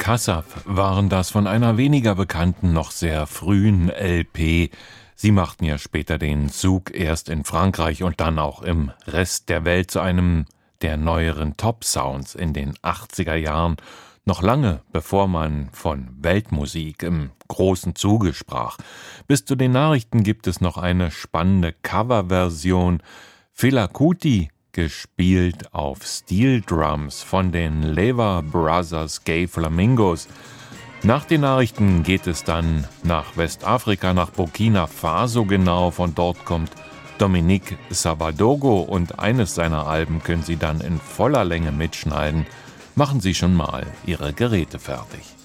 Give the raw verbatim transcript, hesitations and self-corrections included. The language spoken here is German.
Kassav waren das von einer weniger bekannten, noch sehr frühen L P. Sie machten ja später den Zug erst in Frankreich und dann auch im Rest der Welt zu einem der neueren Top-Sounds in den achtziger Jahren, noch lange bevor man von Weltmusik im großen Zuge sprach. Bis zu den Nachrichten gibt es noch eine spannende Coverversion. Fela Kuti, gespielt auf Steel Drums von den Lever Brothers Gay Flamingos. Nach den Nachrichten geht es dann nach Westafrika, nach Burkina Faso genau. Von dort kommt Dominique Savadogo und eines seiner Alben können Sie dann in voller Länge mitschneiden. Machen Sie schon mal Ihre Geräte fertig.